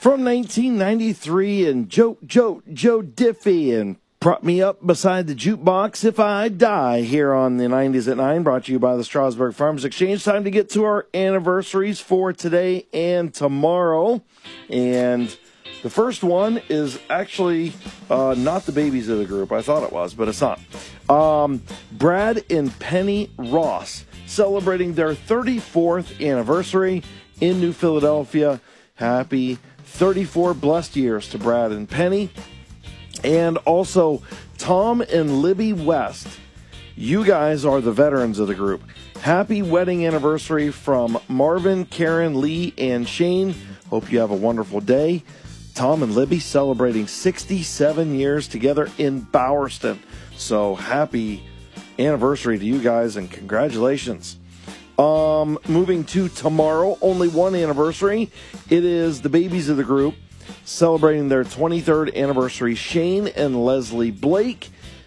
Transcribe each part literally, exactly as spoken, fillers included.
from nineteen ninety-three, and Joe, Joe, Joe Diffie, and Prop Me Up Beside the Jukebox If I Die, here on the nineties at nine, brought to you by the Strasburg Farmers Exchange. Time to get to our anniversaries for today and tomorrow. And the first one is actually uh, not the babies of the group. I thought it was, but it's not. Um, Brad and Penny Ross, celebrating their thirty-fourth anniversary in New Philadelphia. Happy thirty-four blessed years to Brad and Penny. And also Tom and Libby West. You guys are the veterans of the group. Happy wedding anniversary from Marvin, Karen, Lee, and Shane. Hope you have a wonderful day. Tom and Libby celebrating sixty-seven years together in Bowerston. So happy anniversary to you guys and congratulations. Um, moving to tomorrow, only one anniversary. It is the babies of the group celebrating their twenty-third anniversary, Shane and Leslie Blake.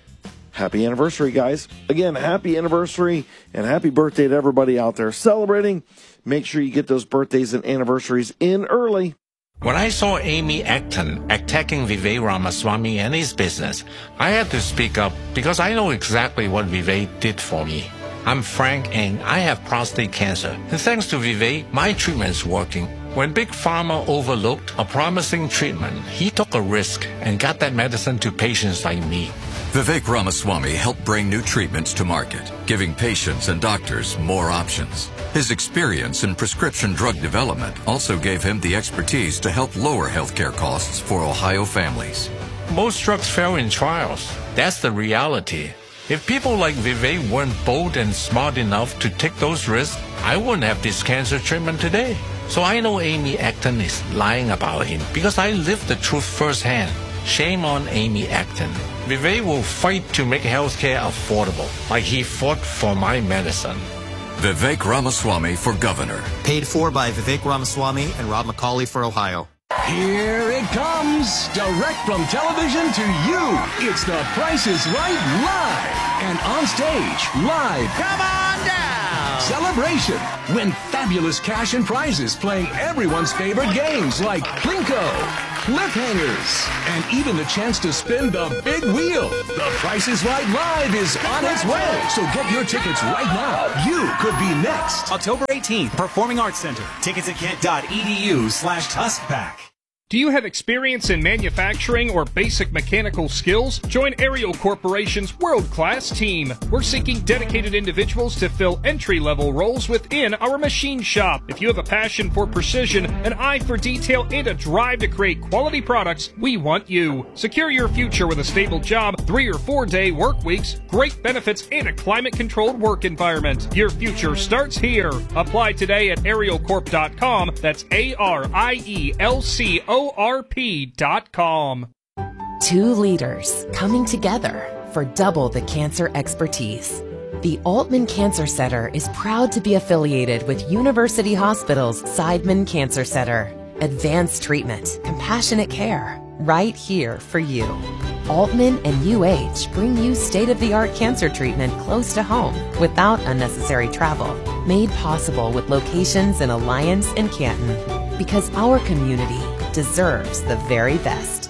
Happy anniversary, guys. Again, happy anniversary and happy birthday to everybody out there celebrating. Make sure you get those birthdays and anniversaries in early. When I saw Amy Acton attacking Vivek Ramaswamy and his business, I had to speak up because I know exactly what Vivek did for me. I'm Frank and I have prostate cancer. And thanks to Vivek, my treatment's working. When Big Pharma overlooked a promising treatment, he took a risk and got that medicine to patients like me. Vivek Ramaswamy helped bring new treatments to market, giving patients and doctors more options. His experience in prescription drug development also gave him the expertise to help lower healthcare costs for Ohio families. Most drugs fail in trials. That's the reality. If people like Vivek weren't bold and smart enough to take those risks, I wouldn't have this cancer treatment today. So I know Amy Acton is lying about him because I lived the truth firsthand. Shame on Amy Acton. Vivek will fight to make healthcare affordable, like he fought for my medicine. Vivek Ramaswamy for governor. Paid for by Vivek Ramaswamy and Rob McCauley for Ohio. Here it comes, direct from television to you. It's The Price is Right Live. And on stage, live. Come on down. Celebration. Win fabulous cash and prizes playing everyone's favorite games like Plinko, Cliffhangers, and even the chance to spin the big wheel. The Price is Right Live is on its way. So get your tickets right now. You could be next. October eighteenth, Performing Arts Center. Tickets at kent dot e d u slash tuskpack. Do you have experience in manufacturing or basic mechanical skills? Join Ariel Corporation's world-class team. We're seeking dedicated individuals to fill entry-level roles within our machine shop. If you have a passion for precision, an eye for detail, and a drive to create quality products, we want you. Secure your future with a stable job, three or four-day work weeks, great benefits, and a climate-controlled work environment. Your future starts here. Apply today at ariel corp dot com. That's A R I E L C O O R P dot com. Two leaders coming together for double the cancer expertise. The Altman Cancer Center is proud to be affiliated with University Hospital's Seidman Cancer Center. Advanced treatment, compassionate care, right here for you. Altman and U H bring you state-of-the-art cancer treatment close to home without unnecessary travel. Made possible with locations in Alliance and Canton. Because our community deserves the very best.